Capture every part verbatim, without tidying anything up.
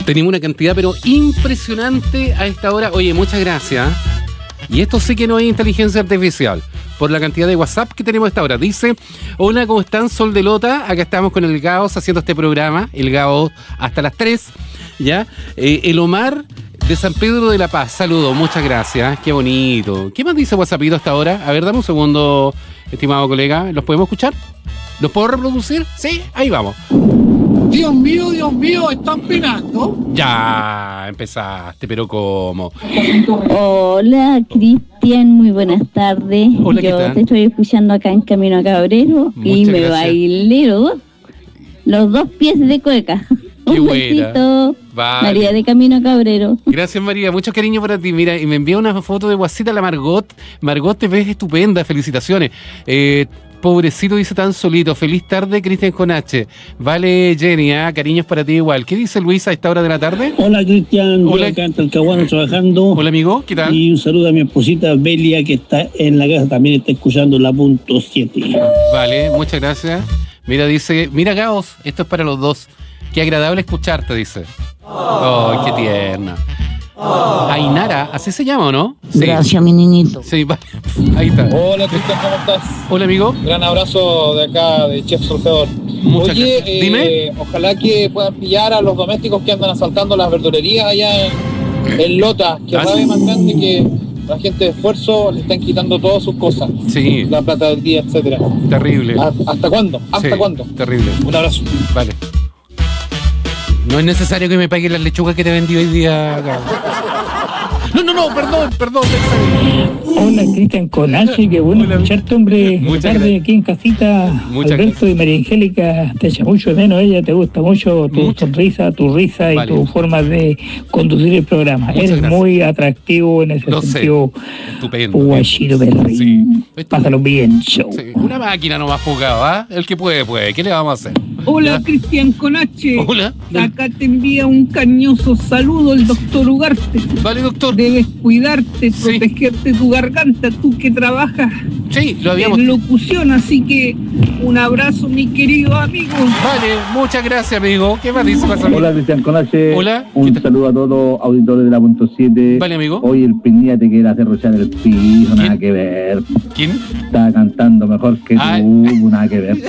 Tenemos una cantidad, pero impresionante a esta hora. Oye, muchas gracias. Y esto sí que no es inteligencia artificial, por la cantidad de WhatsApp que tenemos a esta hora. Dice, hola, ¿cómo están? Sol de Lota, acá estamos con el Gaos haciendo este programa, el Gaos hasta las tres, ¿ya? Eh, el Omar de San Pedro de la Paz, saludos, muchas gracias, qué bonito. ¿Qué más dice WhatsAppito hasta ahora? A ver, dame un segundo, estimado colega, ¿los podemos escuchar? ¿Los puedo reproducir? Sí, ahí vamos. Dios mío, Dios mío, ¿están penando? Ya, empezaste, pero ¿cómo? Hola, Cristian, muy buenas tardes. Hola, ¿qué Yo tal? te estoy escuchando acá en Camino a Cabrero. Muchas y me gracias. bailé los dos, los dos pies de cueca. Qué Un buena. besito. Vale. María de Camino a Cabrero. Gracias, María, mucho cariño para ti. Mira, y me envía una foto de guasita la Margot. Margot, te ves estupenda, felicitaciones. Eh, pobrecito, dice, tan solito. Feliz tarde, Cristian con H. Vale, Jenny, ¿eh? Cariños para ti igual. ¿Qué dice Luis a esta hora de la tarde? Hola, Cristian. Hola. Yo acá en Talcahuano trabajando. Hola, amigo, ¿qué tal? Y un saludo a mi esposita Belia, que está en la casa, también está escuchando la punto siete. Vale, muchas gracias. Mira, dice, mira, Gaos, esto es para los dos. Qué agradable escucharte, dice. Oh, qué tierna. Ainara, ¿así se llama o no? Sí. Gracias, mi niñito. Sí, vale. Ahí está. Hola Cristian, ¿cómo estás? Hola, amigo. Gran abrazo de acá de Chef Surfeador. Muchas Oye, gracias. eh, Dime. ojalá que puedan pillar a los domésticos que andan asaltando las verdulerías allá en, en Lota, que Ah, rabia sí. más grande que la gente de esfuerzo le están quitando todas sus cosas, Sí, la plata del día, etcétera. terrible. ¿A- ¿Hasta cuándo? ¿Hasta Sí, cuándo? Terrible. Un abrazo. Vale. No es necesario que me paguen las lechugas que te vendí hoy día, Gaos. No, no, no, perdón, perdón. Hola, Cristian con H. Qué bueno Hola. escucharte, hombre. Muchas tarde gracias. aquí en casita. Muchas Alberto gracias. y María Angélica, te echa mucho de menos. Ella te gusta mucho tu Muchas- sonrisa, tu risa y Vale. tu forma de conducir el programa. Muchas Eres gracias. muy atractivo en ese Lo sé. sentido. Estupendo. Guachito, perrín. Sí. Pásalo bien, show. Sí, una máquina nomás jugado, ¿ah? El que puede, puede. ¿Qué le vamos a hacer? Hola, ¿Ya? Cristian con H. Hola. Acá te envía un cariñoso saludo el doctor Ugarte. Vale, doctor. Debes cuidarte, Sí. protegerte tu garganta, tú que trabajas Sí, lo habíamos... en locución, así que un abrazo, mi querido amigo. Vale, muchas gracias, amigo. ¿Qué más dice? Pasa, amigo? Hola, Cristian Conache. Hola, ¿qué Un tal? saludo a todos los auditores de la punto siete. Vale, amigo. Hoy el Piña te quiere hacer rochar el piso, nada que ver. ¿Quién? Estaba cantando mejor que Ay. tú, nada que ver.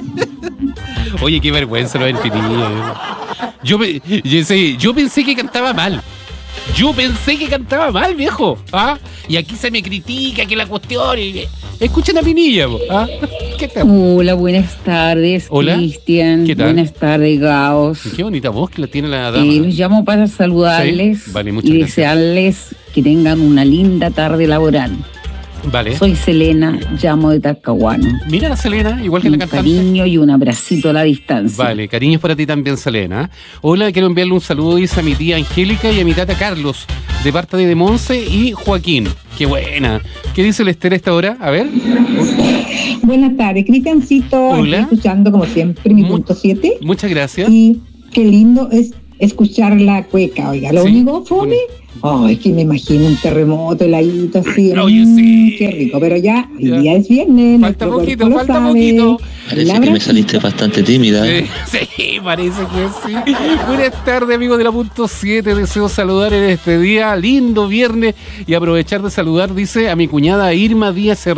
Oye, qué vergüenza lo del Pinilla. Yo, pe- yo, sí, yo pensé que cantaba mal. Yo pensé que cantaba mal, viejo. ¿Ah? Y aquí se me critica que la cuestión... y- Escuchen a Pinilla, po, ¿ah? ¿Qué tal? Hola, buenas tardes, Hola. Cristian. ¿Qué tal? Buenas tardes, Gaos. Qué bonita voz que la tiene la dama. Eh, los llamo para saludarles Sí, vale, muchas y gracias. desearles que tengan una linda tarde laboral. Vale. Soy Selena, llamo de Talcahuano. Mira la Selena, igual que la Un cantante. cariño y un abracito a la distancia. Vale, cariños para ti también, Selena. Hola, quiero enviarle un saludo, dice a mi tía Angélica y a mi tata Carlos, de parte de Monse y Joaquín. Qué buena. ¿Qué dice el Esther a esta hora? A ver. Buenas tardes, Cristiancito, Hola. aquí escuchando como siempre mi Mu- punto siete Muchas gracias. y qué lindo es escuchar la cueca, oiga, lo Sí, único fome, ay, es que me imagino un terremoto, heladito así, Oye, mm, sí. qué rico, pero ya, hoy Ya. día es viernes, Falta nuestro poquito, cuerpo lo falta sabe. poquito. Parece El que me abrazo. saliste bastante tímida. Sí, sí, parece que sí. Buenas tardes, amigos de la punto siete. Deseo saludar en este día, lindo viernes, y aprovechar de saludar, dice, a mi cuñada Irma Díaz Herrera.